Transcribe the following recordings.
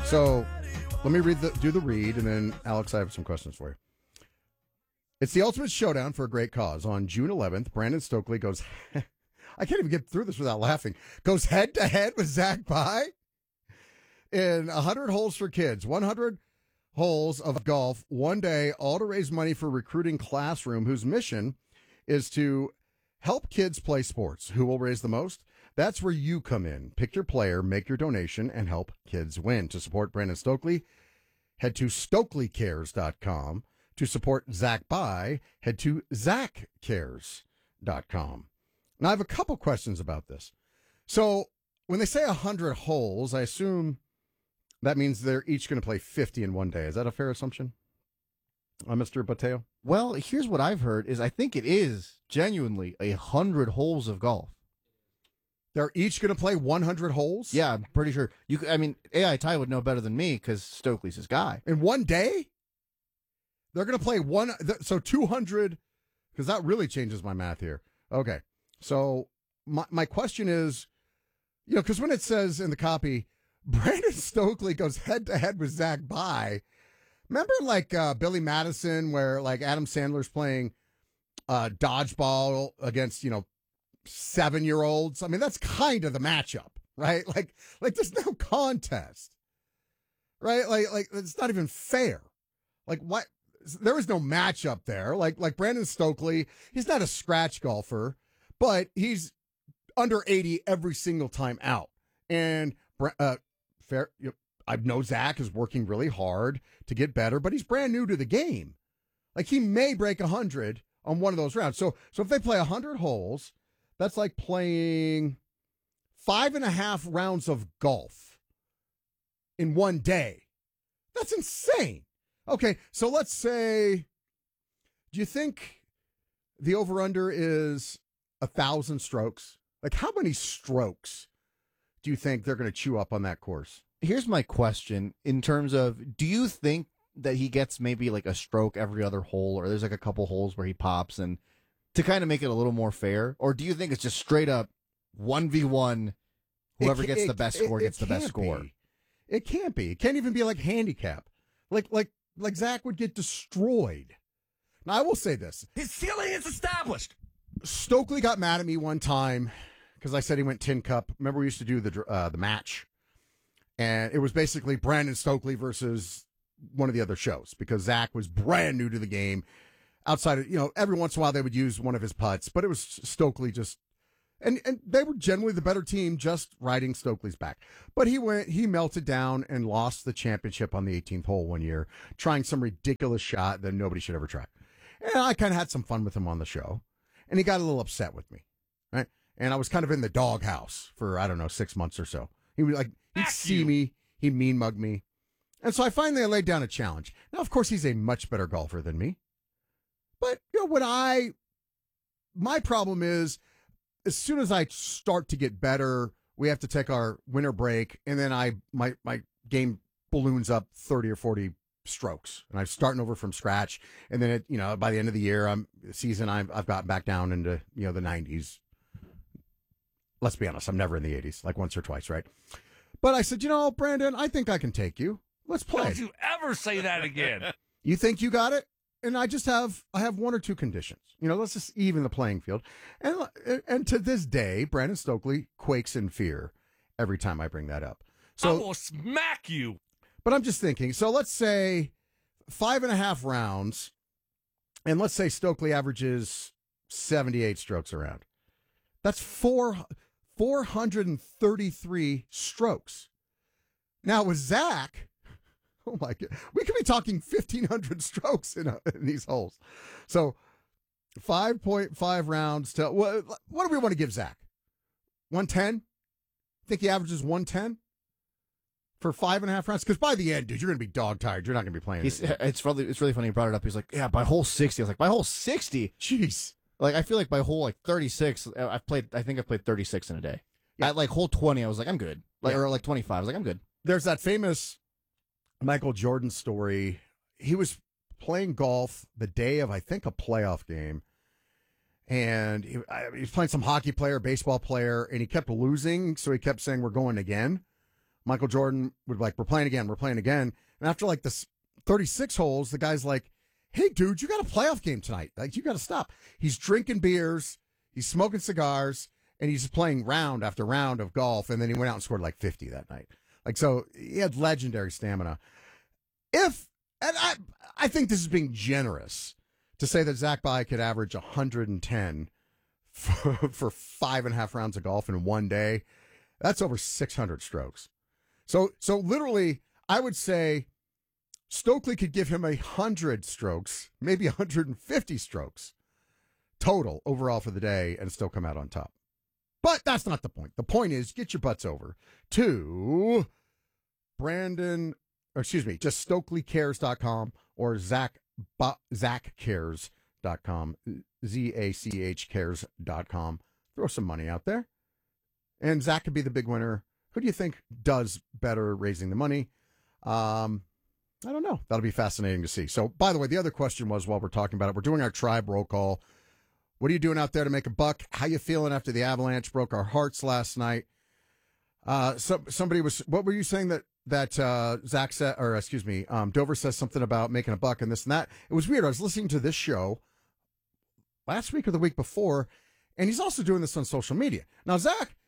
So let me do the read, and then, Alex, I have some questions for you. It's the ultimate showdown for a great cause. On June 11th, Brandon Stokely goes, I can't even get through this without laughing, goes head-to-head with Zach Bai in 100 holes for kids, 100 holes of golf, one day, all to raise money for Recruiting Classroom, whose mission is to help kids play sports. Who will raise the most? That's where you come in. Pick your player, make your donation, and help kids win. To support Brandon Stokely, head to StokelyCares.com. To support Zach Bai, head to ZachCares.com. Now, I have a couple questions about this. So, when they say 100 holes, I assume that means they're each going to play 50 in one day. Is that a fair assumption, Mr. Bateo? Well, here's what I've heard is I think it is genuinely 100 holes of golf. They're each going to play 100 holes? Yeah, I'm pretty sure. AI Ty would know better than me because Stokely's his guy. In one day? They're going to play 200, because that really changes my math here. Okay. So my question is, because when it says in the copy, Brandon Stokely goes head-to-head with Zach Bai, remember Billy Madison, where Adam Sandler's playing dodgeball against, 7-year-olds? I mean, that's kind of the matchup, right? Like there's no contest, right? Like it's not even fair. Like, what? There is no matchup there. Like Brandon Stokely, he's not a scratch golfer, but he's under 80 every single time out. And fair. I know Zach is working really hard to get better, but he's brand new to the game. Like, he may break 100 on one of those rounds. So if they play 100 holes, that's like playing 5.5 rounds of golf in one day. That's insane. Okay, so let's say, do you think the over-under is 1,000 strokes? Like, how many strokes do you think they're going to chew up on that course? Here's my question in terms of, do you think that he gets maybe a stroke every other hole, or there's a couple holes where he pops, and to kind of make it a little more fair? Or do you think it's just straight up 1v1, whoever gets the best score gets the best score? It can't be. It can't even be like handicap. Like Zach would get destroyed. Now, I will say this. His ceiling is established. Stokely got mad at me one time because I said he went tin cup. Remember, we used to do the match, and it was basically Brandon Stokely versus one of the other shows because Zach was brand new to the game. Outside of, every once in a while they would use one of his putts, but it was Stokely just, and they were generally the better team, just riding Stokely's back. But he melted down and lost the championship on the 18th hole one year, trying some ridiculous shot that nobody should ever try. And I kind of had some fun with him on the show, and he got a little upset with me, right? And I was kind of in the doghouse for, 6 months or so. He was he'd see me, he'd mean mug me. And so I finally laid down a challenge. Now, of course, he's a much better golfer than me. But, my problem is, as soon as I start to get better, we have to take our winter break, and then my game balloons up 30 or 40 strokes, and I'm starting over from scratch. And then by the end of the year, I've gotten back down into the 90s. Let's be honest, I'm never in the 80s, like once or twice, right? But I said, Brandon, I think I can take you. Let's play. Don't you ever say that again? You think you got it? And I have one or two conditions. Let's just even the playing field. And to this day, Brandon Stokely quakes in fear every time I bring that up. So I will smack you. But I'm just thinking, so let's say 5.5 rounds, and let's say Stokely averages 78 strokes a round. That's 433 strokes. Now with Zach, oh my God, we could be talking 1,500 strokes in these holes. So 5.5 rounds to, what do we want to give Zach? 110? Think he averages 110 for 5.5 rounds? Because by the end, dude, you're going to be dog tired. You're not going to be playing. It's really funny you brought it up. He's like, yeah, by hole 60. I was like, by hole 60? Jeez. I feel like by hole 36, I think I've played 36 in a day. Yeah. At hole 20, I was like, I'm good. Or 25, I was like, I'm good. There's that famous Michael Jordan story. He was playing golf the day of, I think, a playoff game. And he was playing some hockey player, baseball player, and he kept losing. So he kept saying, we're going again. Michael Jordan would be like, we're playing again. And after like this 36 holes, the guy's like, hey, dude, you got a playoff game tonight. Like, you got to stop. He's drinking beers, he's smoking cigars, and he's playing round after round of golf. And then he went out and scored like 50 that night. Like, so he had legendary stamina. I think this is being generous to say that Zach Bye could average 110 for 5.5 rounds of golf in one day. That's over 600 strokes. So literally, I would say Stokely could give him 100 strokes, maybe 150 strokes total overall for the day and still come out on top. But that's not the point. The point is, get your butts over to just StokelyCares.com or ZachCares.com, ZACHCares.com. Throw some money out there. And Zach could be the big winner. Who do you think does better raising the money? I don't know. That'll be fascinating to see. So, by the way, the other question was, while we're talking about it, we're doing our tribe roll call. What are you doing out there to make a buck? How you feeling after the Avalanche broke our hearts last night? Somebody was, what were you saying that Zach said, or excuse me, Dover says something about making a buck and this and that. It was weird. I was listening to this show last week or the week before, and he's also doing this on social media. Now,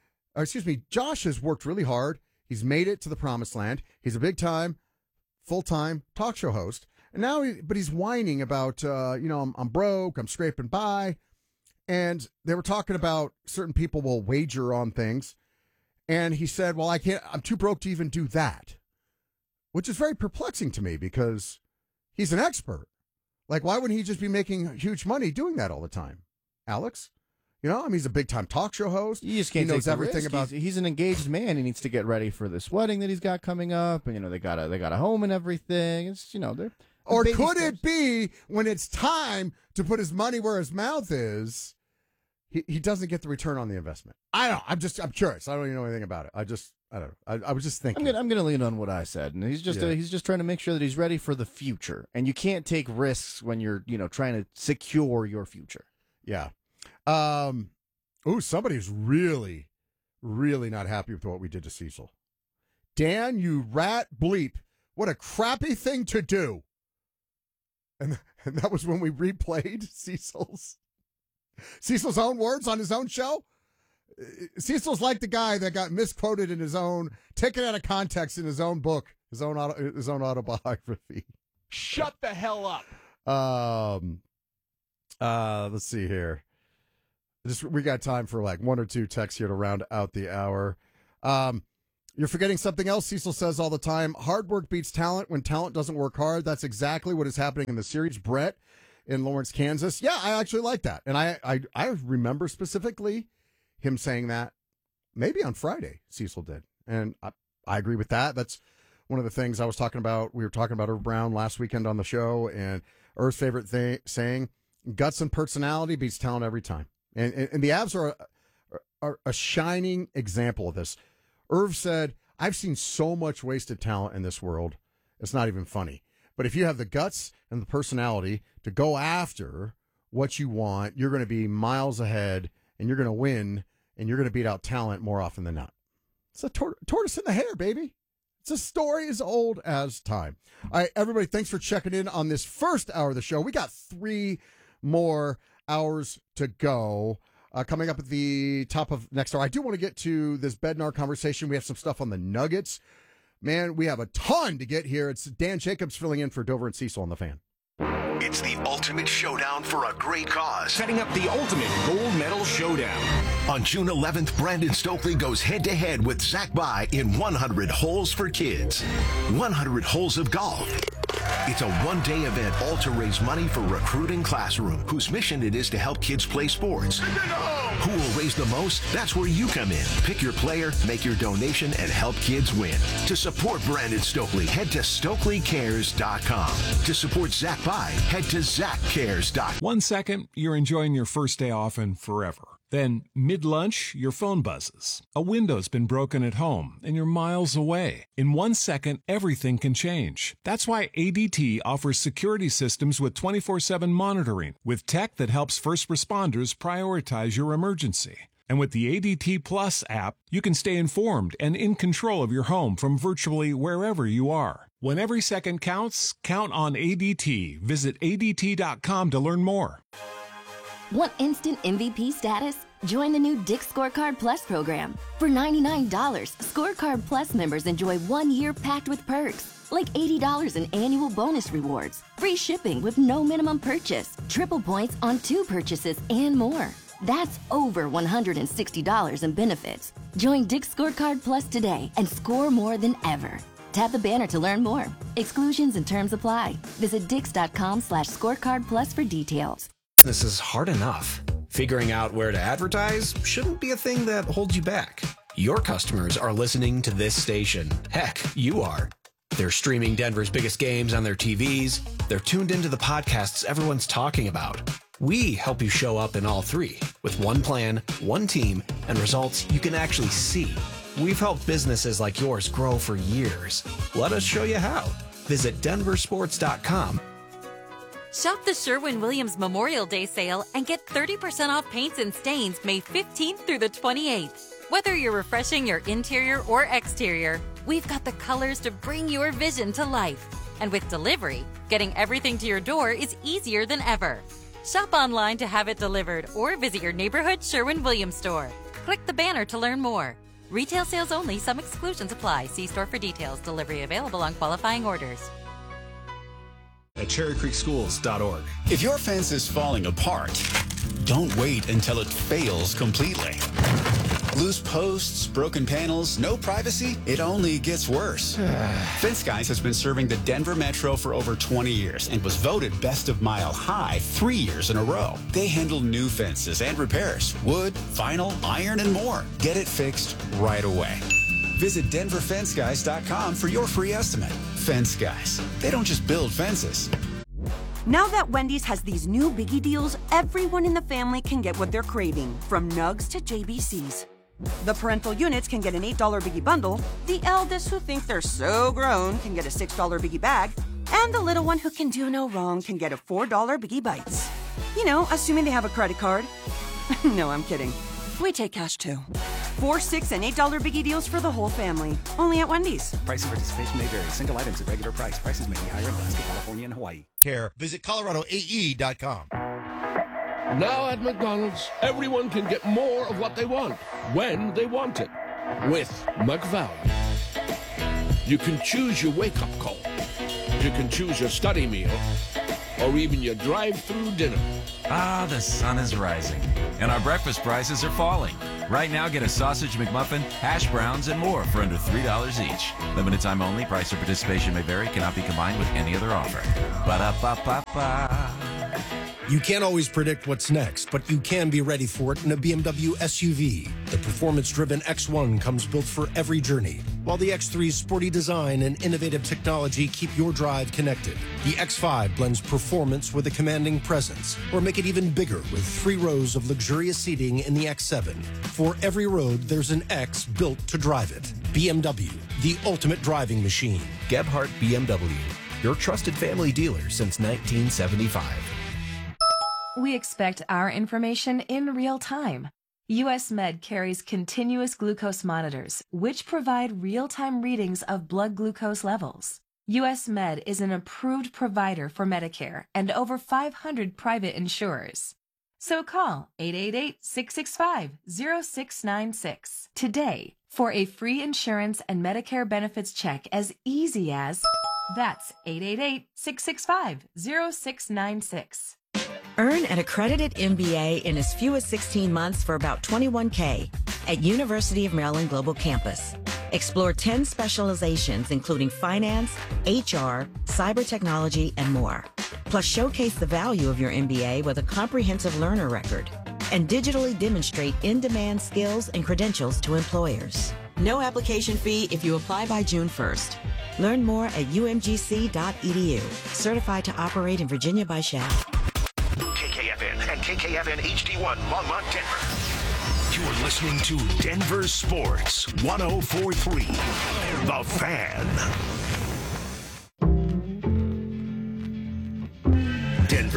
Josh has worked really hard. He's made it to the promised land. He's a big time, full-time talk show host. And now, but he's whining about, I'm broke, I'm scraping by. And they were talking about certain people will wager on things. And he said, well, I'm too broke to even do that, which is very perplexing to me because he's an expert. Like, why wouldn't he just be making huge money doing that all the time? Alex? He's a big time talk show host. You just can't he knows take everything risk. about. He's an engaged man. He needs to get ready for this wedding that he's got coming up, and they got a home and everything. It's they're or baby could steps. it be when it's time to put his money where his mouth is, he doesn't get the return on the investment? I don't know. I'm curious. I don't even know anything about it. I don't know. I was just thinking. I'm gonna lean on what I said, and he's just trying to make sure that he's ready for the future. And you can't take risks when you're trying to secure your future. Yeah. Somebody's really, really not happy with what we did to Cecil. Dan, you rat bleep. What a crappy thing to do. And that was when we replayed Cecil's own words on his own show. Cecil's like the guy that got misquoted in his own, taken out of context in his own book, his own autobiography. Shut the hell up. Let's see here. We got time for like one or two texts here to round out the hour. You're forgetting something else Cecil says all the time. Hard work beats talent when talent doesn't work hard. That's exactly what is happening in the series. Brett in Lawrence, Kansas. Yeah, I actually like that. And I remember specifically him saying that maybe on Friday, Cecil did. And I agree with that. That's one of the things I was talking about. We were talking about Irv Brown last weekend on the show, and Irv's favorite saying, guts and personality beats talent every time. And the Avs are a shining example of this. Irv said, I've seen so much wasted talent in this world. It's not even funny. But if you have the guts and the personality to go after what you want, you're going to be miles ahead, and you're going to win, and you're going to beat out talent more often than not. It's a tortoise in the hare, baby. It's a story as old as time. All right, everybody, thanks for checking in on this first hour of the show. We got 3 more hours to go. Coming up at the top of next hour, I do want to get to this Bednar conversation. We have some stuff on the Nuggets. Man, we have a ton to get here. It's Dan Jacobs filling in for Dover and Cecil on the Fan. It's the ultimate showdown for a great cause. Setting up the ultimate gold medal showdown. On June 11th, Brandon Stokely goes head-to-head with Zach Bye in 100 Holes for Kids. 100 holes of golf. It's a one-day event all to raise money for Recruiting Classroom, whose mission it is to help kids play sports. Who will raise the most? That's where you come in. Pick your player, make your donation, and help kids win. To support Brandon Stokely, head to StokelyCares.com. To support Zach Bye, head to ZachCares.com. 1 second, you're enjoying your first day off and forever. Then, mid-lunch, your phone buzzes. A window's been broken at home, and you're miles away. In 1 second, everything can change. That's why ADT offers security systems with 24/7 monitoring, with tech that helps first responders prioritize your emergency. And with the ADT Plus app, you can stay informed and in control of your home from virtually wherever you are. When every second counts, count on ADT. Visit ADT.com to learn more. Want instant MVP status? Join the new Dick's Scorecard Plus program. For $99, Scorecard Plus members enjoy 1 year packed with perks, like $80 in annual bonus rewards, free shipping with no minimum purchase, triple points on 2 purchases, and more. That's over $160 in benefits. Join Dick's Scorecard Plus today and score more than ever. Tap the banner to learn more. Exclusions and terms apply. Visit dix.com/scorecard plus for details. This is hard enough. Figuring out where to advertise shouldn't be a thing that holds you back. Your customers are listening to this station. Heck, you are. They're streaming Denver's biggest games on their TVs. They're tuned into the podcasts everyone's talking about. We help you show up in all 3 with one plan, one team, and results you can actually see. We've helped businesses like yours grow for years. Let us show you how. Visit denversports.com. Shop the Sherwin-Williams Memorial Day sale and get 30% off paints and stains May 15th through the 28th. Whether you're refreshing your interior or exterior, we've got the colors to bring your vision to life. And with delivery, getting everything to your door is easier than ever. Shop online to have it delivered or visit your neighborhood Sherwin-Williams store. Click the banner to learn more. Retail sales only. Some exclusions apply. See store for details. Delivery available on qualifying orders. At cherrycreekschools.org. If your fence is falling apart, don't wait until it fails completely. Loose posts, broken panels, no privacy, it only gets worse. Fence Guys has been serving the Denver Metro for over 20 years and was voted Best of Mile High 3 years in a row. They handle new fences and repairs, wood, vinyl, iron, and more. Get it fixed right away. Visit denverfenceguys.com for your free estimate. Fence Guys. They don't just build fences. Now that Wendy's has these new biggie deals, everyone in the family can get what they're craving, from nugs to JBCs. The parental units can get an $8 biggie bundle, the eldest who think they're so grown can get a $6 biggie bag, and the little one who can do no wrong can get a $4 biggie bites. You know, assuming they have a credit card. No, I'm kidding. We take cash too. 4, 6, and $8 biggie deals for the whole family. Only at Wendy's. Price and participation may vary. Single items at regular price. Prices may be higher in Alaska, California, and Hawaii. Care. Visit ColoradoAE.com. Now at McDonald's, everyone can get more of what they want, when they want it, with McValue. You can choose your wake-up call. You can choose your study meal, or even your drive-through dinner. Ah, the sun is rising, and our breakfast prices are falling. Right now, get a sausage McMuffin, hash browns, and more for under $3 each. Limited time only. Price or participation may vary. Cannot be combined with any other offer. Ba-da-ba-ba-ba. You can't always predict what's next, but you can be ready for it in a BMW SUV. The performance-driven X1 comes built for every journey, while the X3's sporty design and innovative technology keep your drive connected. The X5 blends performance with a commanding presence, or make it even bigger with 3 rows of luxurious seating in the X7. For every road, there's an X built to drive it. BMW, the ultimate driving machine. Gebhardt BMW, your trusted family dealer since 1975. We expect our information in real time. US Med carries continuous glucose monitors, which provide real-time readings of blood glucose levels. US Med is an approved provider for Medicare and over 500 private insurers. So call 888-665-0696 today for a free insurance and Medicare benefits check as easy as... That's 888-665-0696. Earn an accredited MBA in as few as 16 months for about $21K at University of Maryland Global Campus. Explore 10 specializations including finance, HR, cyber technology, and more. Plus showcase the value of your MBA with a comprehensive learner record and digitally demonstrate in-demand skills and credentials to employers. No application fee if you apply by June 1st. Learn more at umgc.edu. Certified to operate in Virginia by SHAP. KKFN and KKFN HD1 Longmont, Denver. You're listening to Denver Sports 104.3. The Fan. Denver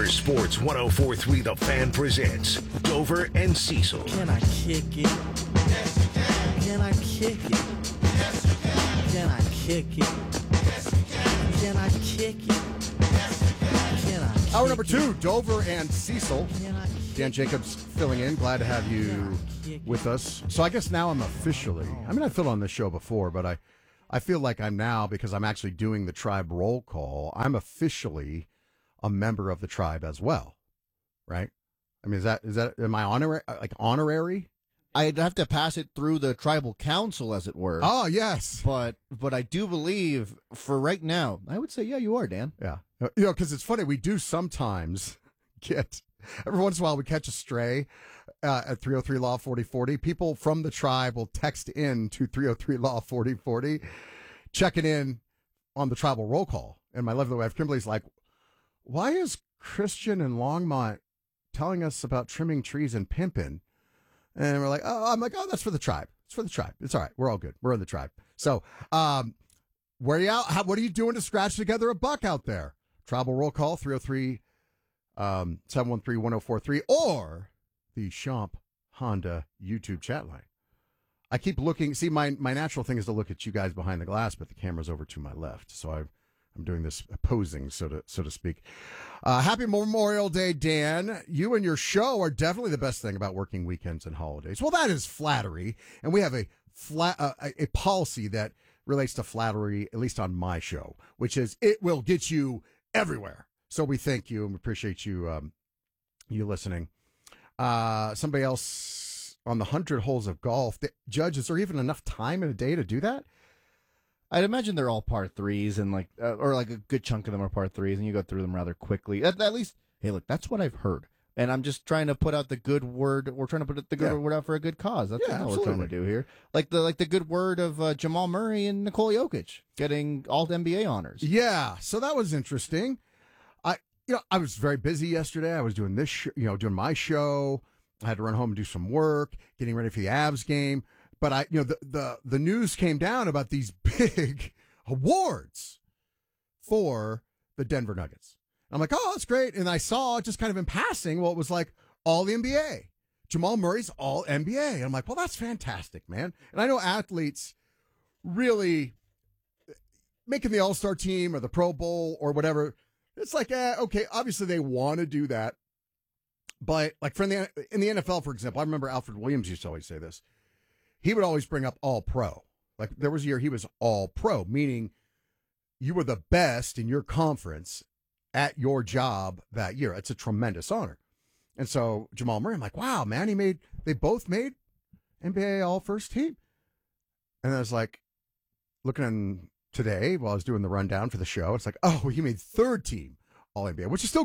Sports 104.3 The Fan presents Dover and Cecil. Can I kick it? Yes, you can. Can I kick it? Yes, you can. Can I kick it? Yes, you can. Can I kick it? Yes, you can. Can I kick Hour number 2, Dover and Cecil. Dan Jacobs filling in. Glad to have you with us. So I guess now I'm officially, I've filled on this show before, but I feel like I'm now, because I'm actually doing the Tribe roll call, I'm officially a member of the Tribe as well, right? I mean, is that am I honorary? I'd have to pass it through the tribal council, as it were. Oh, yes. But I do believe, for right now, I would say, yeah, you are, Dan. Yeah. Because it's funny, we do sometimes get, every once in a while, we catch a stray at 303 Law 4040. People from the Tribe will text in to 303 Law 4040, checking in on the tribal roll call. And my lovely wife, Kimberly's like, why is Christian in Longmont telling us about trimming trees and pimping? And we're like, I'm like, that's for the Tribe. It's for the Tribe. It's all right. We're all good. We're in the Tribe. So, where are you out? What are you doing to scratch together a buck out there? Tribal roll call, 303 713-1043, or the Schomp Honda YouTube chat line. I keep looking. See, my natural thing is to look at you guys behind the glass, but the camera's over to my left. So I'm doing this posing, so to speak. Happy Memorial Day, Dan. You and your show are definitely the best thing about working weekends and holidays. Well, that is flattery, and we have a policy that relates to flattery, at least on my show, which is it will get you everywhere. So we thank you and we appreciate you you listening. Somebody else on the 100 holes of golf. Judge, is there even enough time in a day to do that? I'd imagine they're all par threes, and or a good chunk of them are par threes, and you go through them rather quickly. At least, hey, look, that's what I've heard, and I'm just trying to put out the good word. We're trying to put the good word out for a good cause. That's what we're trying to do here. Like the good word of Jamal Murray and Nikola Jokic getting all NBA honors. Yeah, so that was interesting. I was very busy yesterday. I was doing this, doing my show. I had to run home and do some work, getting ready for the Avs game. But the news came down about these big awards for the Denver Nuggets. I'm like, oh, that's great. And I saw just kind of in passing, well, it was like all the NBA. Jamal Murray's all NBA. And I'm like, well, that's fantastic, man. And I know athletes really making the All-Star team or the Pro Bowl or whatever. It's like, okay, obviously they want to do that. But like in the NFL, for example, I remember Alfred Williams used to always say this. He would always bring up all pro. Like there was a year he was all pro, meaning you were the best in your conference at your job that year. It's a tremendous honor. And so Jamal Murray, I'm like, wow, man, they both made NBA all first team. And I was like, looking today while I was doing the rundown for the show, it's like, oh, he made third team all NBA, which is still